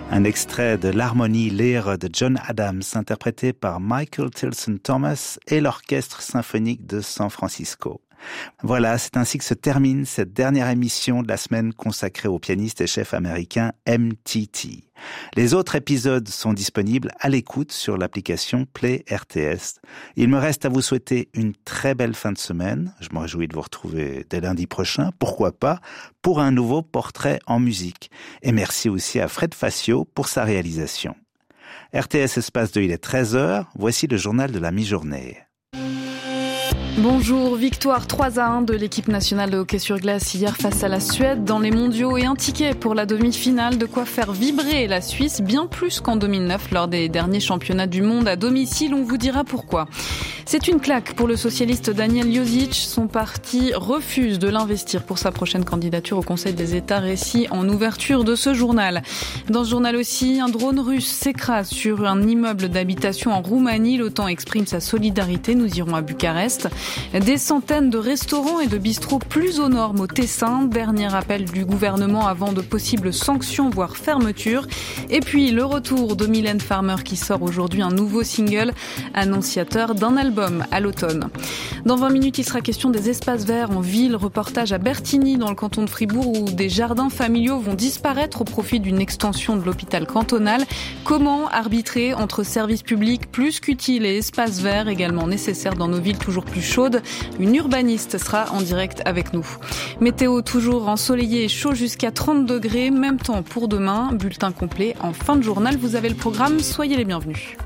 Un extrait de l'harmonie lyre de John Adams, interprété par Michael Tilson Thomas et l'Orchestre symphonique de San Francisco. Voilà, c'est ainsi que se termine cette dernière émission de la semaine consacrée au pianiste et chef américain MTT. Les autres épisodes sont disponibles à l'écoute sur l'application Play RTS. Il me reste à vous souhaiter une très belle fin de semaine. Je me réjouis de vous retrouver dès lundi prochain, pourquoi pas, pour un nouveau portrait en musique. Et merci aussi à Fred Facio pour sa réalisation. RTS Espace 2, il est 13h. Voici le journal de la mi-journée. Bonjour, victoire 3-1 de l'équipe nationale de hockey sur glace hier face à la Suède dans les mondiaux et un ticket pour la demi-finale, de quoi faire vibrer la Suisse bien plus qu'en 2009 lors des derniers championnats du monde à domicile. On vous dira pourquoi. C'est une claque pour le socialiste Daniel Josic. Son parti refuse de l'investir pour sa prochaine candidature au Conseil des États, récit en ouverture de ce journal. Dans ce journal aussi, un drone russe s'écrase sur un immeuble d'habitation en Roumanie. L'OTAN exprime sa solidarité. Nous irons à Bucarest. Des centaines de restaurants et de bistrots plus aux normes au Tessin. Dernier appel du gouvernement avant de possibles sanctions, voire fermetures. Et puis le retour de Mylène Farmer qui sort aujourd'hui un nouveau single, annonciateur d'un album à l'automne. Dans 20 minutes, il sera question des espaces verts en ville. Reportage à Bertigny dans le canton de Fribourg où des jardins familiaux vont disparaître au profit d'une extension de l'hôpital cantonal. Comment arbitrer entre services publics plus qu'utiles et espaces verts également nécessaires dans nos villes toujours plus chaudes? Une urbaniste sera en direct avec nous. Météo toujours ensoleillé et chaud jusqu'à 30 degrés. Même temps pour demain. Bulletin complet en fin de journal. Vous avez le programme. Soyez les bienvenus.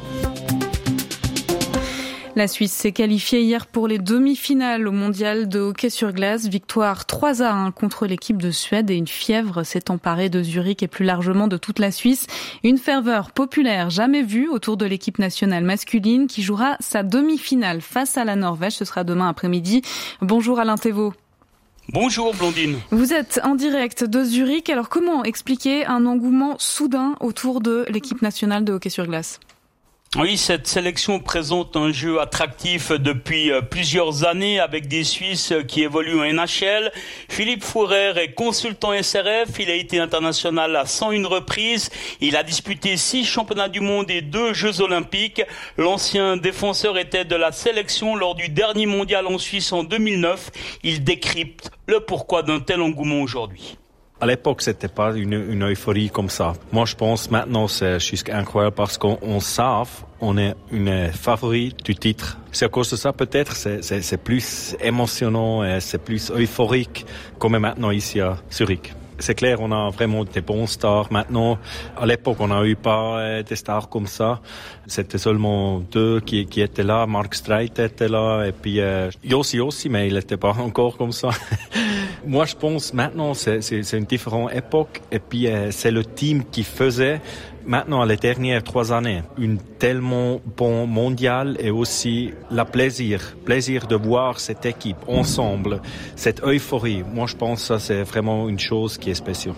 La Suisse s'est qualifiée hier pour les demi-finales au mondial de hockey sur glace. Victoire 3-1 contre l'équipe de Suède et une fièvre s'est emparée de Zurich et plus largement de toute la Suisse. Une ferveur populaire jamais vue autour de l'équipe nationale masculine qui jouera sa demi-finale face à la Norvège. Ce sera demain après-midi. Bonjour Alain Thévault. Bonjour Blandine. Vous êtes en direct de Zurich. Alors comment expliquer un engouement soudain autour de l'équipe nationale de hockey sur glace ? Oui, cette sélection présente un jeu attractif depuis plusieurs années avec des Suisses qui évoluent en NHL. Philippe Fourer est consultant SRF, il a été international à 101 reprises. Il a disputé 6 championnats du monde et 2 Jeux olympiques. L'ancien défenseur était de la sélection lors du dernier mondial en Suisse en 2009. Il décrypte le pourquoi d'un tel engouement aujourd'hui. À l'époque, c'était pas une euphorie comme ça. Moi, je pense maintenant, c'est juste incroyable parce qu'on savent, on est une favori du titre. C'est à cause de ça, peut-être, c'est plus émotionnant et c'est plus euphorique comme maintenant ici à Zurich. C'est clair, on a vraiment des bons stars maintenant. À l'époque, on n'a eu pas des stars comme ça. C'était seulement 2 qui étaient là. Mark Streit était là et puis Yossi aussi, mais il n'était pas encore comme ça. Moi, je pense maintenant, c'est une différente époque et puis c'est le team qui faisait maintenant les dernières 3 années une tellement bon mondial et aussi le plaisir de voir cette équipe ensemble, cette euphorie. Moi, je pense que ça, c'est vraiment une chose qui est spéciale.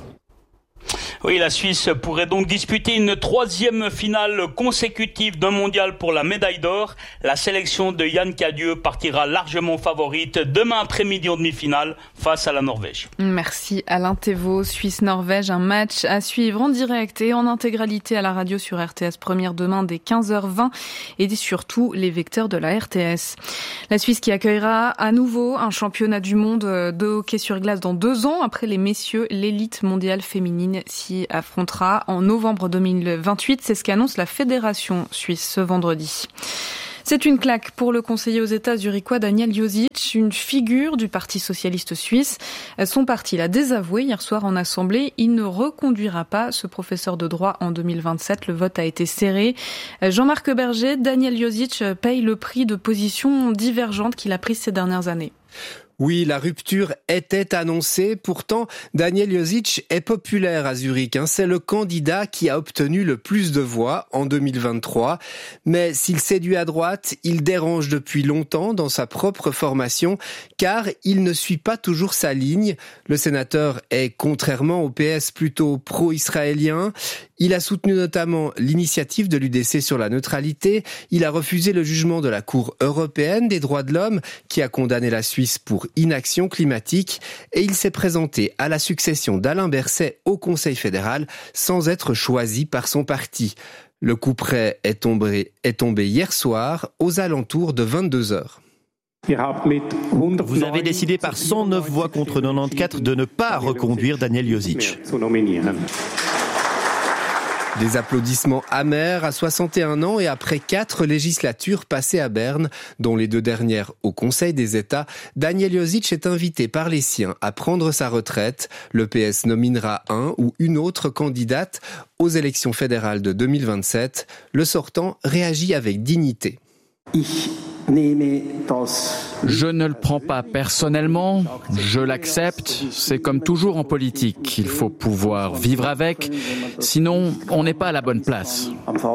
Oui, la Suisse pourrait donc disputer une 3e finale consécutive d'un mondial pour la médaille d'or. La sélection de Yann Cadieux partira largement favorite demain après-midi en demi-finale face à la Norvège. Merci Alain Thévault. Suisse-Norvège, un match à suivre en direct et en intégralité à la radio sur RTS Première demain dès 15h20 et surtout les vecteurs de la RTS. La Suisse qui accueillera à nouveau un championnat du monde de hockey sur glace dans 2 ans après les messieurs, l'élite mondiale féminine s'y affrontera en novembre 2028. C'est ce qu'annonce la Fédération suisse ce vendredi. C'est une claque pour le conseiller aux États zurichois Daniel Josic, une figure du Parti socialiste suisse. Son parti l'a désavoué hier soir en assemblée. Il ne reconduira pas ce professeur de droit en 2027. Le vote a été serré. Jean-Marc Berger, Daniel Josic paye le prix de positions divergentes qu'il a prises ces dernières années. Oui, la rupture était annoncée. Pourtant, Daniel Josic est populaire à Zurich. C'est le candidat qui a obtenu le plus de voix en 2023. Mais s'il séduit à droite, il dérange depuis longtemps dans sa propre formation, car il ne suit pas toujours sa ligne. Le sénateur est, contrairement au PS, plutôt pro-israélien. Il a soutenu notamment l'initiative de l'UDC sur la neutralité. Il a refusé le jugement de la Cour européenne des droits de l'homme qui a condamné la Suisse pour inaction climatique. Et il s'est présenté à la succession d'Alain Berset au Conseil fédéral sans être choisi par son parti. Le couperet est tombé hier soir aux alentours de 22h. Vous avez décidé par 109 voix contre 94 de ne pas reconduire Daniel Josic. Des applaudissements amers à 61 ans et après 4 législatures passées à Berne, dont les 2 dernières au Conseil des États, Daniel Josic est invité par les siens à prendre sa retraite. Le PS nominera un ou une autre candidate aux élections fédérales de 2027. Le sortant réagit avec dignité. Je ne le prends pas personnellement, je l'accepte, c'est comme toujours en politique, il faut pouvoir vivre avec, sinon on n'est pas à la bonne place.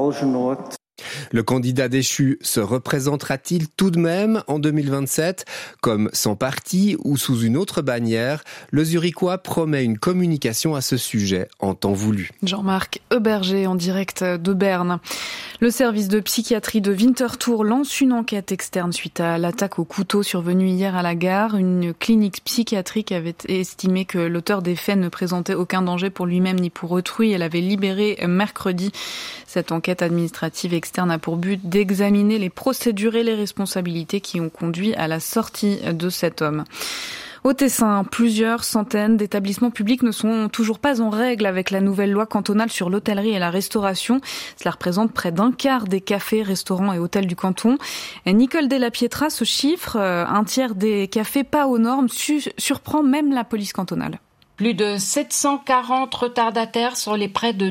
Le candidat déchu se représentera-t-il tout de même en 2027 ? Comme sans parti ou sous une autre bannière, le Zurichois promet une communication à ce sujet en temps voulu. Jean-Marc Heuberger en direct de Berne. Le service de psychiatrie de Winterthur lance une enquête externe suite à l'attaque au couteau survenue hier à la gare. Une clinique psychiatrique avait estimé que l'auteur des faits ne présentait aucun danger pour lui-même ni pour autrui. Elle avait libéré mercredi. Cette enquête administrative externe a pour but d'examiner les procédures et les responsabilités qui ont conduit à la sortie de cet homme. Au Tessin, plusieurs centaines d'établissements publics ne sont toujours pas en règle avec la nouvelle loi cantonale sur l'hôtellerie et la restauration. Cela représente près d'un quart des cafés, restaurants et hôtels du canton. Nicole Della-Pietra, ce chiffre, un tiers des cafés pas aux normes, surprend même la police cantonale. Plus de 740 retardataires sur les près de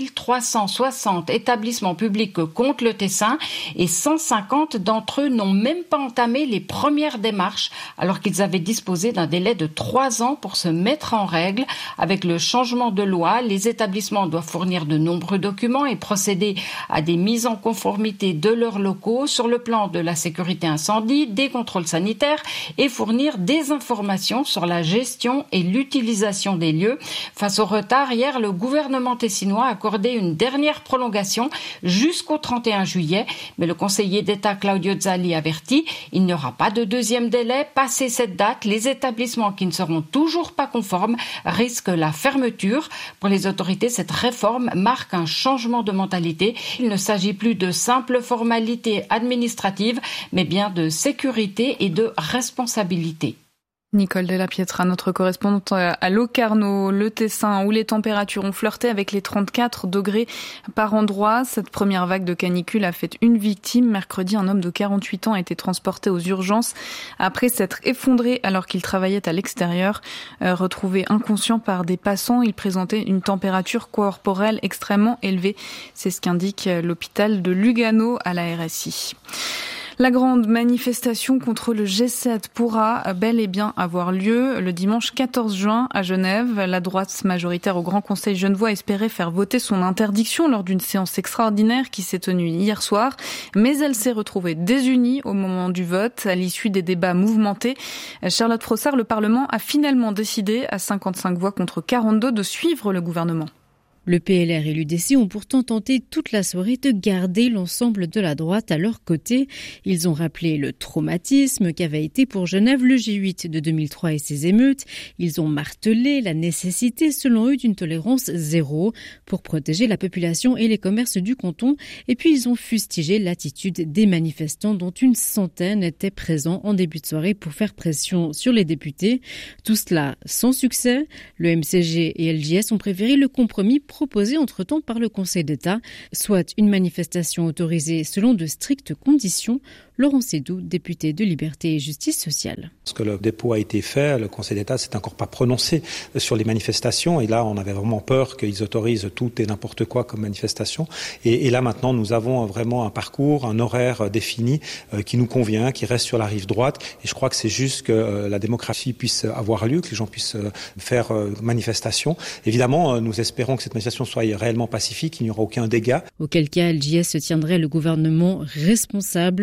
2360 établissements publics que compte le Tessin et 150 d'entre eux n'ont même pas entamé les premières démarches alors qu'ils avaient disposé d'un délai de 3 ans pour se mettre en règle. Avec le changement de loi, les établissements doivent fournir de nombreux documents et procéder à des mises en conformité de leurs locaux sur le plan de la sécurité incendie, des contrôles sanitaires et fournir des informations sur la gestion et l'utilisation des lieux. Face au retard, hier, le gouvernement tessinois a accordé une dernière prolongation jusqu'au 31 juillet. Mais le conseiller d'État Claudio Zali avertit, il n'y aura pas de deuxième délai. Passé cette date, les établissements qui ne seront toujours pas conformes risquent la fermeture. Pour les autorités, cette réforme marque un changement de mentalité. Il ne s'agit plus de simples formalités administratives, mais bien de sécurité et de responsabilité. Nicole Della-Pietra, notre correspondante à Locarno, le Tessin, où les températures ont flirté avec les 34 degrés par endroit. Cette première vague de canicule a fait une victime. Mercredi, un homme de 48 ans a été transporté aux urgences après s'être effondré alors qu'il travaillait à l'extérieur. Retrouvé inconscient par des passants, il présentait une température corporelle extrêmement élevée. C'est ce qu'indique l'hôpital de Lugano à la RSI. La grande manifestation contre le G7 pourra bel et bien avoir lieu le dimanche 14 juin à Genève. La droite majoritaire au Grand Conseil genevois espérait faire voter son interdiction lors d'une séance extraordinaire qui s'est tenue hier soir. Mais elle s'est retrouvée désunie au moment du vote, à l'issue des débats mouvementés. Charlotte Frossard, le Parlement a finalement décidé, à 55 voix contre 42, de suivre le gouvernement. Le PLR et l'UDC ont pourtant tenté toute la soirée de garder l'ensemble de la droite à leur côté. Ils ont rappelé le traumatisme qu'avait été pour Genève le G8 de 2003 et ses émeutes. Ils ont martelé la nécessité, selon eux, d'une tolérance zéro pour protéger la population et les commerces du canton. Et puis ils ont fustigé l'attitude des manifestants dont une centaine étaient présents en début de soirée pour faire pression sur les députés. Tout cela sans succès. Le MCG et LJS ont préféré le compromis proposé entre-temps par le Conseil d'État, soit une manifestation autorisée selon de strictes conditions. Laurent Sédou, député de Liberté et Justice sociale. Parce que le dépôt a été fait, le Conseil d'État s'est encore pas prononcé sur les manifestations et là on avait vraiment peur qu'ils autorisent tout et n'importe quoi comme manifestation et là maintenant nous avons vraiment un parcours, un horaire défini qui nous convient, qui reste sur la rive droite et je crois que c'est juste que la démocratie puisse avoir lieu, que les gens puissent faire manifestation. Évidemment, nous espérons que cette manifestation soit réellement pacifique, qu'il n'y aura aucun dégât. Auquel cas, LJS se tiendrait le gouvernement responsable.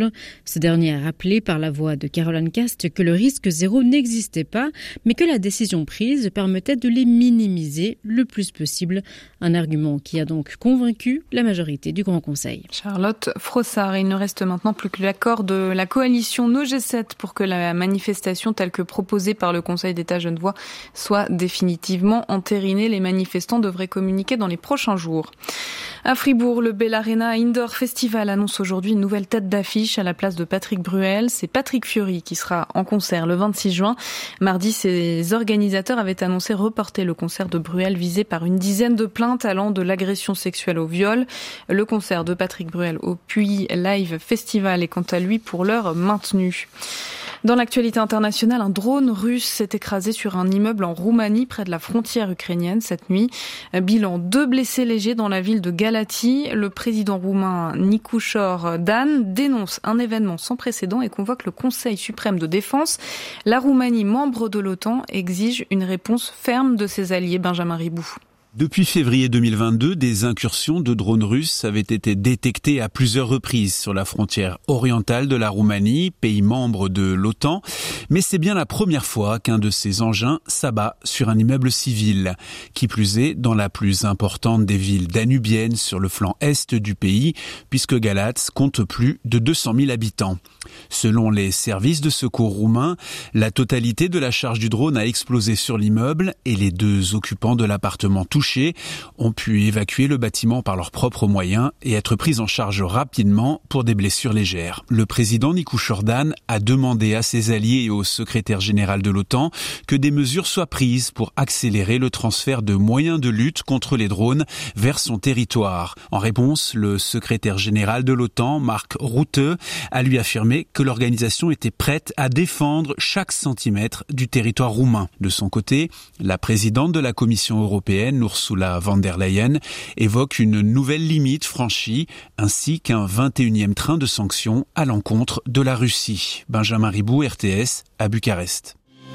Ce dernier a rappelé par la voix de Caroline Cast que le risque zéro n'existait pas, mais que la décision prise permettait de les minimiser le plus possible. Un argument qui a donc convaincu la majorité du Grand Conseil. Charlotte Frossard, il ne reste maintenant plus que l'accord de la coalition No G7 pour que la manifestation telle que proposée par le Conseil d'État genevois soit définitivement entérinée. Les manifestants devraient communiquer dans les prochains jours. À Fribourg, le Bell Arena Indoor Festival annonce aujourd'hui une nouvelle tête d'affiche à la place de Patrick Bruel. C'est Patrick Fiori qui sera en concert le 26 juin. Mardi, ses organisateurs avaient annoncé reporter le concert de Bruel visé par une dizaine de plaintes allant de l'agression sexuelle au viol. Le concert de Patrick Bruel au Puy Live Festival est quant à lui pour l'heure maintenu. Dans l'actualité internationale, un drone russe s'est écrasé sur un immeuble en Roumanie près de la frontière ukrainienne cette nuit. Bilan 2 blessés légers dans la ville de Galați. Le président roumain Nicușor Dan dénonce un événement sans précédent et convoque le Conseil suprême de défense. La Roumanie, membre de l'OTAN, exige une réponse ferme de ses alliés. Benjamin Ribou. Depuis février 2022, des incursions de drones russes avaient été détectées à plusieurs reprises sur la frontière orientale de la Roumanie, pays membre de l'OTAN. Mais c'est bien la première fois qu'un de ces engins s'abat sur un immeuble civil. Qui plus est, dans la plus importante des villes danubiennes sur le flanc est du pays, puisque Galați compte plus de 200 000 habitants. Selon les services de secours roumains, la totalité de la charge du drone a explosé sur l'immeuble et les 2 occupants de l'appartement touchés ont pu évacuer le bâtiment par leurs propres moyens et être pris en charge rapidement pour des blessures légères. Le président Nicușor Dan a demandé à ses alliés et au secrétaire général de l'OTAN que des mesures soient prises pour accélérer le transfert de moyens de lutte contre les drones vers son territoire. En réponse, le secrétaire général de l'OTAN, Mark Rutte, a lui affirmé que l'organisation était prête à défendre chaque centimètre du territoire roumain. De son côté, la présidente de la Commission européenne, Ursula von der Leyen, évoque une nouvelle limite franchie, ainsi qu'un 21e train de sanctions à l'encontre de la Russie. Benjamin Ribou, RTS, à Bucarest.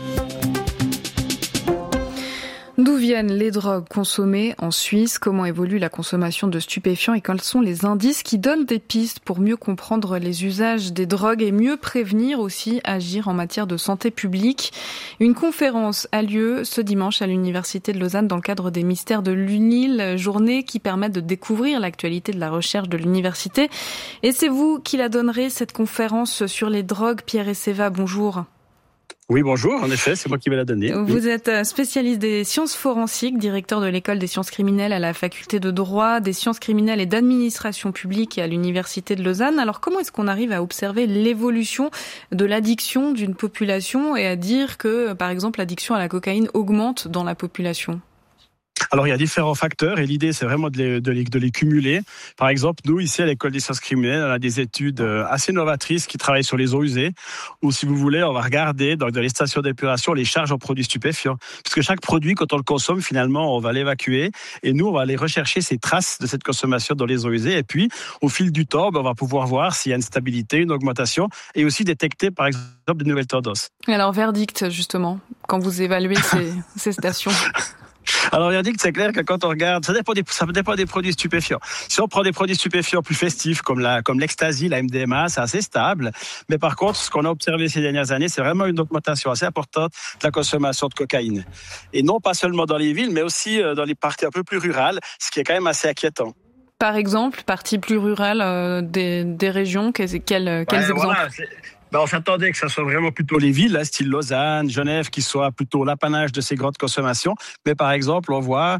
D'où viennent les drogues consommées en Suisse? Comment évolue la consommation de stupéfiants et quels sont les indices qui donnent des pistes pour mieux comprendre les usages des drogues et mieux prévenir aussi, agir en matière de santé publique? Une conférence a lieu ce dimanche à l'Université de Lausanne dans le cadre des Mystères de l'UNIL, journée qui permet de découvrir l'actualité de la recherche de l'université. Et c'est vous qui la donnerez, cette conférence sur les drogues. Pierre Esseva, bonjour. Oui, bonjour. En effet, c'est moi qui vais la donner. Vous êtes spécialiste des sciences forensiques, directeur de l'école des sciences criminelles à la faculté de droit, des sciences criminelles et d'administration publique à l'université de Lausanne. Alors, comment est-ce qu'on arrive à observer l'évolution de l'addiction d'une population et à dire que, par exemple, l'addiction à la cocaïne augmente dans la population ? Alors, il y a différents facteurs et l'idée, c'est vraiment de les cumuler. Par exemple, nous, ici, à l'École des sciences criminelles, on a des études assez novatrices qui travaillent sur les eaux usées, où, si vous voulez, on va regarder dans les stations d'épuration les charges en produits stupéfiants. Puisque chaque produit, quand on le consomme, finalement, on va l'évacuer et nous, on va aller rechercher ces traces de cette consommation dans les eaux usées. Et puis, au fil du temps, on va pouvoir voir s'il y a une stabilité, une augmentation et aussi détecter, par exemple, de nouvelles tendances. Alors, verdict, justement, quand vous évaluez ces stations. Alors, il a dit que c'est clair que quand on regarde, ça dépend des produits stupéfiants. Si on prend des produits stupéfiants plus festifs, comme l'ecstasy, la MDMA, c'est assez stable. Mais par contre, ce qu'on a observé ces dernières années, c'est vraiment une augmentation assez importante de la consommation de cocaïne. Et non pas seulement dans les villes, mais aussi dans les parties un peu plus rurales, ce qui est quand même assez inquiétant. Par exemple, partie plus rurale des régions, quels exemples? Voilà, on s'attendait que ça soit vraiment plutôt les villes, style Lausanne, Genève, qui soient plutôt l'apanage de ces grandes consommations. Mais par exemple, on voit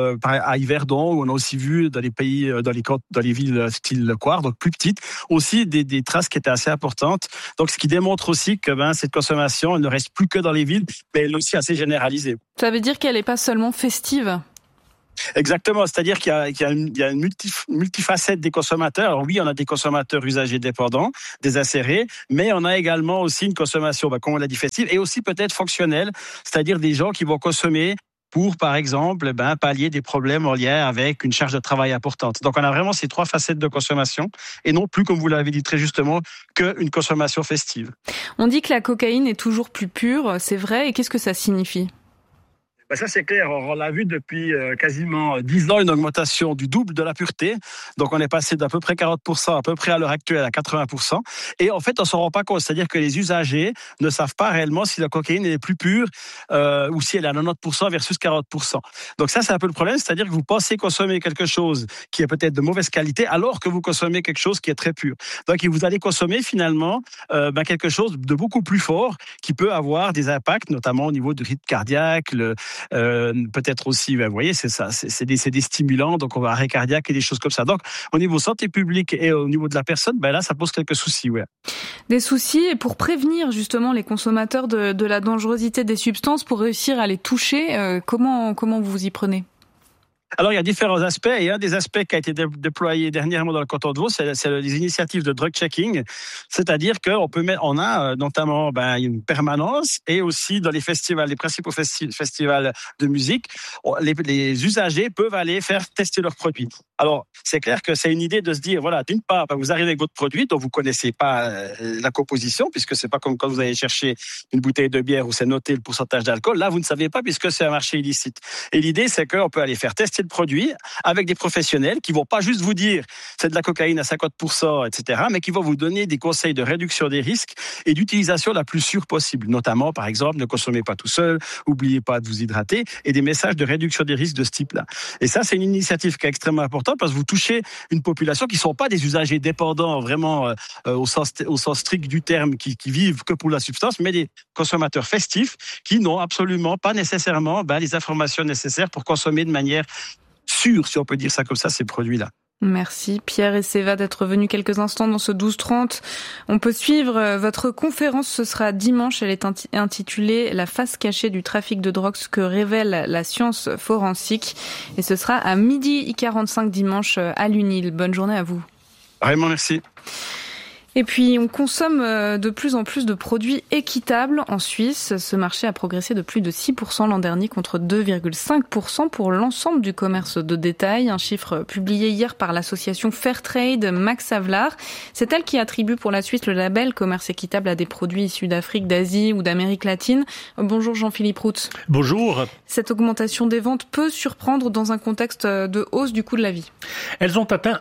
à Yverdon, où on a aussi vu dans les pays, dans les villes style Coire, donc plus petites, aussi des traces qui étaient assez importantes. Donc, ce qui démontre aussi que cette consommation, elle ne reste plus que dans les villes, mais elle est aussi assez généralisée. Ça veut dire qu'elle n'est pas seulement festive? Exactement, c'est-à-dire qu'il y a une multifacette des consommateurs. Alors oui, on a des consommateurs usagers dépendants, des acérés, mais on a également aussi une consommation, comme on l'a dit, festive, et aussi peut-être fonctionnelle, c'est-à-dire des gens qui vont consommer pour, par exemple, pallier des problèmes en lien avec une charge de travail importante. Donc, on a vraiment ces 3 facettes de consommation, et non plus, comme vous l'avez dit très justement, qu'une consommation festive. On dit que la cocaïne est toujours plus pure, c'est vrai, et qu'est-ce que ça signifie ? Ça c'est clair, on l'a vu depuis quasiment 10 ans, une augmentation du double de la pureté. Donc on est passé d'à peu près 40% à peu près à l'heure actuelle à 80%. Et en fait on s'en rend pas compte, c'est-à-dire que les usagers ne savent pas réellement si la cocaïne est plus pure ou si elle est à 90% versus 40%. Donc ça c'est un peu le problème, c'est-à-dire que vous pensez consommer quelque chose qui est peut-être de mauvaise qualité alors que vous consommez quelque chose qui est très pur. Donc vous allez consommer finalement quelque chose de beaucoup plus fort qui peut avoir des impacts, notamment au niveau du rythme cardiaque, peut-être aussi, vous voyez, c'est ça, c'est des stimulants, donc on va arrêt cardiaque et des choses comme ça. Donc au niveau santé publique et au niveau de la personne, là ça pose quelques soucis. Ouais. Des soucis, et pour prévenir justement les consommateurs de la dangerosité des substances, pour réussir à les toucher, comment vous y prenez ? Alors, il y a différents aspects, et un des aspects qui a été déployé dernièrement dans le canton de Vaud, c'est les initiatives de drug checking, c'est-à-dire on a notamment une permanence, et aussi dans les festivals, les principaux festivals de musique, les usagers peuvent aller faire tester leurs produits. Alors, c'est clair que c'est une idée de se dire, voilà, d'une part, vous arrivez avec votre produit dont vous connaissez pas la composition, puisque c'est pas comme quand vous allez chercher une bouteille de bière où c'est noté le pourcentage d'alcool. Là, vous ne savez pas puisque c'est un marché illicite. Et l'idée, c'est qu'on peut aller faire tester le produit avec des professionnels qui vont pas juste vous dire c'est de la cocaïne à 50%, etc., mais qui vont vous donner des conseils de réduction des risques et d'utilisation la plus sûre possible. Notamment, par exemple, ne consommez pas tout seul, oubliez pas de vous hydrater, et des messages de réduction des risques de ce type-là. Et ça, c'est une initiative qui est extrêmement importante parce que vous touchez une population qui ne sont pas des usagers dépendants vraiment au sens strict du terme, qui vivent que pour la substance, mais des consommateurs festifs qui n'ont absolument pas nécessairement les informations nécessaires pour consommer de manière sûre, si on peut dire ça comme ça, ces produits-là. Merci Pierre Esseva d'être venu quelques instants dans ce 12-30. On peut suivre votre conférence, ce sera dimanche, elle est intitulée « La face cachée du trafic de drogue, ce que révèle la science forensique » et ce sera à 12h45 dimanche à l'UNIL. Bonne journée à vous. Vraiment, merci. Et puis, on consomme de plus en plus de produits équitables en Suisse. Ce marché a progressé de plus de 6% l'an dernier contre 2,5% pour l'ensemble du commerce de détail. Un chiffre publié hier par l'association Fairtrade Max Havelaar. C'est elle qui attribue pour la Suisse le label commerce équitable à des produits issus d'Afrique, d'Asie ou d'Amérique latine. Bonjour Jean-Philippe Roux. Bonjour. Cette augmentation des ventes peut surprendre dans un contexte de hausse du coût de la vie. Elles ont atteint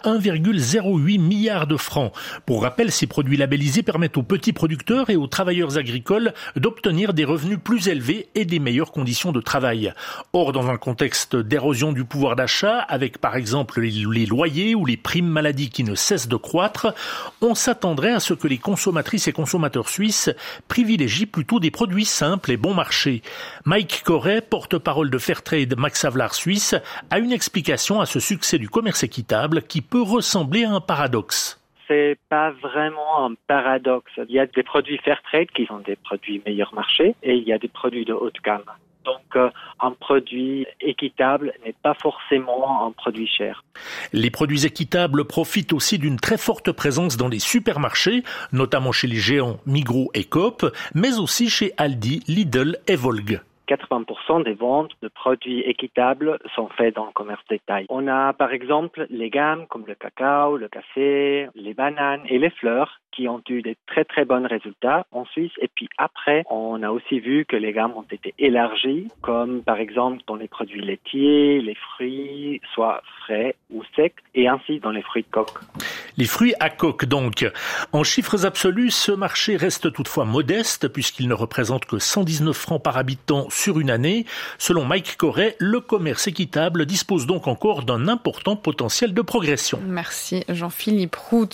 1,08 milliard de francs. Pour rappel, ces produits labellisés permettent aux petits producteurs et aux travailleurs agricoles d'obtenir des revenus plus élevés et des meilleures conditions de travail. Or, dans un contexte d'érosion du pouvoir d'achat, avec par exemple les loyers ou les primes maladie qui ne cessent de croître, on s'attendrait à ce que les consommatrices et consommateurs suisses privilégient plutôt des produits simples et bon marché. Mike Corret, porte-parole de Fairtrade Max Havelaar Suisse, a une explication à ce succès du commerce équitable qui peut ressembler à un paradoxe. C'est pas vraiment un paradoxe. Il y a des produits Fairtrade qui sont des produits meilleur marché et il y a des produits de haut de gamme. Donc, un produit équitable n'est pas forcément un produit cher. Les produits équitables profitent aussi d'une très forte présence dans les supermarchés, notamment chez les géants Migros et Coop, mais aussi chez Aldi, Lidl et Volk. 80% des ventes de produits équitables sont faites dans le commerce détail. On a par exemple les gammes comme le cacao, le café, les bananes et les fleurs qui ont eu des très très bons résultats en Suisse. Et puis après, on a aussi vu que les gammes ont été élargies, comme par exemple dans les produits laitiers, les fruits, soit frais ou secs, et ainsi dans les fruits de coque. Les fruits à coque donc. En chiffres absolus, ce marché reste toutefois modeste puisqu'il ne représente que 119 francs par habitant sur une année. Selon Mike Corret, le commerce équitable dispose donc encore d'un important potentiel de progression. Merci Jean-Philippe Roux.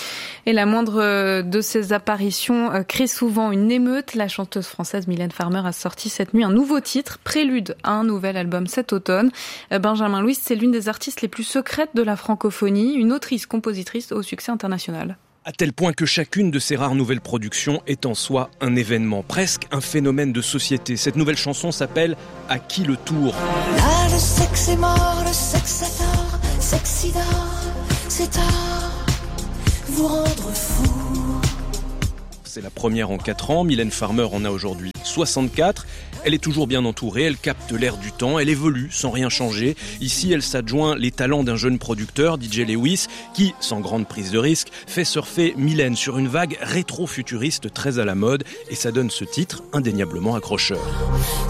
Et la moindre de ces apparitions crée souvent une émeute. La chanteuse française Mylène Farmer a sorti cette nuit un nouveau titre, prélude à un nouvel album cet automne. Benjamin Louis, c'est l'une des artistes les plus secrètes de la francophonie, une autrice-compositrice au succès international. À tel point que chacune de ces rares nouvelles productions est en soi un événement, presque un phénomène de société. Cette nouvelle chanson s'appelle « À qui le tour ?» Là, le sexe est mort, le sexe est tort, sexida, c'est tard, vous rendre fou. C'est la première en 4 ans, Mylène Farmer en a aujourd'hui 64. Elle est toujours bien entourée, elle capte l'air du temps, elle évolue sans rien changer. Ici, elle s'adjoint les talents d'un jeune producteur, DJ Lewis, qui, sans grande prise de risque, fait surfer Mylène sur une vague rétro-futuriste très à la mode, et ça donne ce titre indéniablement accrocheur.